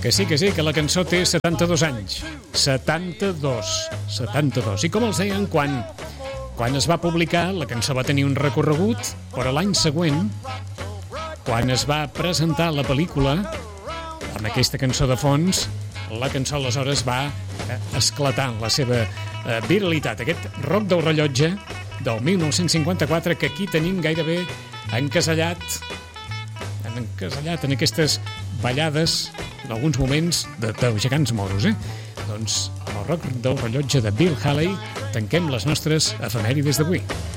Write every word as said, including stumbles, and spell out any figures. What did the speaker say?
Que sí, que sí, que la cançó té setanta-dos anys. setanta-dos. setanta-dos. I com els deien, quan, quan es va publicar, la cançó va tenir un recorregut, però l'any següent, quan es va presentar la pel·lícula, amb aquesta cançó de fons, la cançó aleshores va esclatar la seva eh, viralitat. Aquest rock del rellotge del mil nou-cents cinquanta-quatre que aquí tenim gairebé encasellat, encasellat en aquestes ballades, en alguns moments, de, de gegants moros, eh? Doncs amb el rock del rellotge de Bill Haley tanquem les nostres efemèrides d'avui.